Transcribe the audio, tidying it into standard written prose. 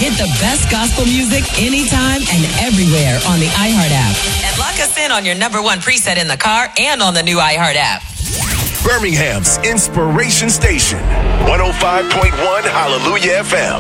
Get the best gospel music anytime and everywhere on the iHeart app. And lock us in on your number one preset in the car and on the new iHeart app. Birmingham's Inspiration Station, 105.1 Hallelujah FM.